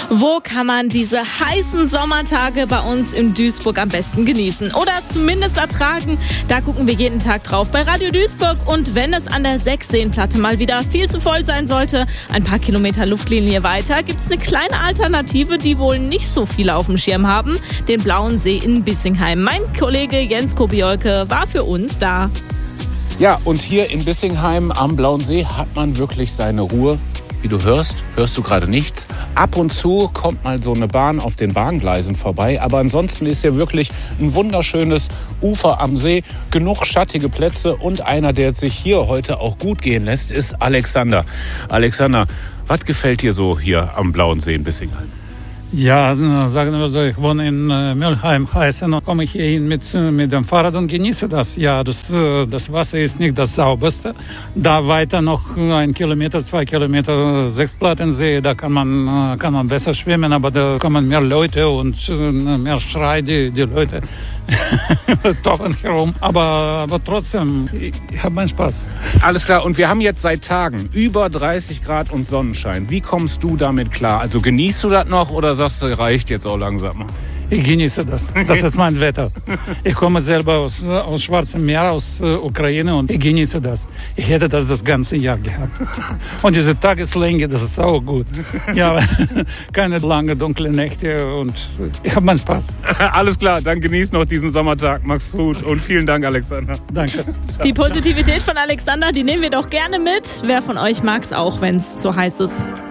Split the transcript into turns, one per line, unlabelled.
Wo kann man diese heißen Sommertage bei uns in Duisburg am besten genießen oder zumindest ertragen? Da gucken wir jeden Tag drauf bei Radio Duisburg. Und wenn es an der Sächseenplatte mal wieder viel zu voll sein sollte, ein paar Kilometer Luftlinie weiter, gibt es eine kleine Alternative, die wohl nicht so viele auf dem Schirm haben, den Blauen See in Bissingheim. Mein Kollege Jens Kobiolke war für uns da.
Ja, und hier in Bissingheim am Blauen See hat man wirklich seine Ruhe. Wie du hörst du gerade nichts. Ab und zu kommt mal so eine Bahn auf den Bahngleisen vorbei. Aber ansonsten ist hier wirklich ein wunderschönes Ufer am See. Genug schattige Plätze. Und einer, der sich hier heute auch gut gehen lässt, ist Alexander. Alexander, was gefällt dir so hier am Blauen See in Bissingheim?
Ja, sagen wir so, ich wohne in Mülheim, Heißen, und komme hier hin mit dem Fahrrad und genieße das. Ja, das Wasser ist nicht das sauberste. Da weiter noch 1 Kilometer, 2 Kilometer, Sechsplattensee, da kann man besser schwimmen, aber da kommen mehr Leute und mehr Schrei, die Leute toben herum. Aber trotzdem, ich habe meinen Spaß.
Alles klar, und wir haben jetzt seit Tagen über 30 Grad und Sonnenschein. Wie kommst du damit klar? Also genießt du das noch oder sagst du, reicht jetzt auch langsam?
Ich genieße das. Das ist mein Wetter. Ich komme selber aus Schwarzem Meer, aus Ukraine, und ich genieße das. Ich hätte das ganze Jahr gehabt. Und diese Tageslänge, das ist auch gut. Ja, keine lange dunkle Nächte und ich habe meinen Spaß.
Alles klar, dann genieß noch diesen Sommertag. Mach's gut und vielen Dank, Alexander.
Danke.
Die Positivität von Alexander, die nehmen wir doch gerne mit. Wer von euch mag's auch, wenn's so heiß ist?